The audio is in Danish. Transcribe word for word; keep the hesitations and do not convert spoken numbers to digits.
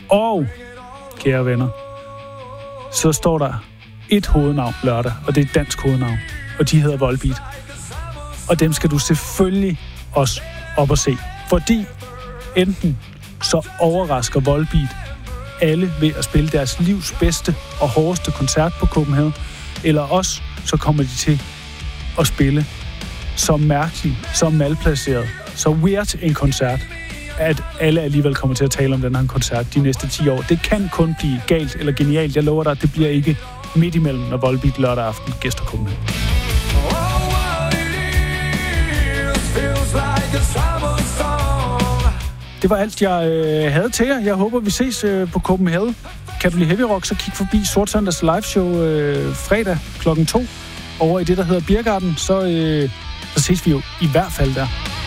Og, kære venner, så står der et hovednavn lørdag, og det er et dansk hovednavn, og de hedder Volbeat. Og dem skal du selvfølgelig også op og se, fordi enten så overrasker Volbeat alle ved at spille deres livs bedste og hårdeste koncert på Copenhagen, eller også så kommer de til at spille så mærkeligt, så malplaceret, så weird en koncert, at alle alligevel kommer til at tale om den her koncert de næste ti år. Det kan kun blive galt eller genialt. Jeg lover dig, at det bliver ikke midt imellem, når Volbeat lørdag aften gæster Copenhagen. Det var alt, jeg øh, havde til jer. Jeg håber, vi ses øh, på Copenhagen. Kan du lide heavy rock, så kig forbi Sort Søndags liveshow øh, fredag klokken to over i det, der hedder Biergarten. Så, øh, så ses vi jo i hvert fald der.